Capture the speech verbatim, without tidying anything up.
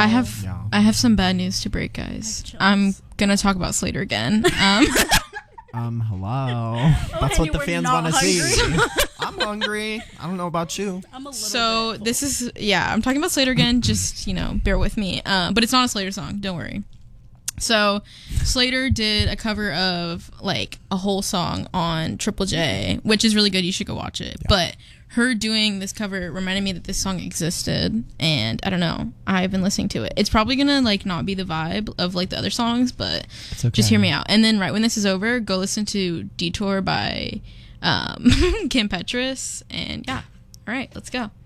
I have Yeah. I have some bad news to break, guys. I'm gonna talk about Slater again. Um, Um, hello. Oh, That's and what the you were fans not want to see. hungry. I'm hungry. I don't know about you. I'm a little so bit full. this is yeah, I'm talking about Slater again. Just, you know, bear with me. Uh, but it's not a Slater song. Don't worry. So Slater did a cover of like a whole song on Triple J, which is really good. You should go watch it. Yeah. But her doing this cover reminded me that this song existed, and I don't know. I've been listening to it. It's probably gonna like not be the vibe of like the other songs, but It's okay. just hear me out. And then right when this is over, go listen to Detour by um, Kim Petras, and yeah. All right, let's go.